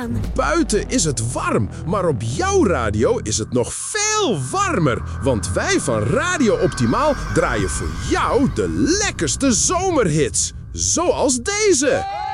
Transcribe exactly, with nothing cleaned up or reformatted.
aan. Buiten is het warm, maar op jouw radio is het nog veel warmer. Want wij van Radio Optimaal draaien voor jou de lekkerste zomerhits. Zoals deze.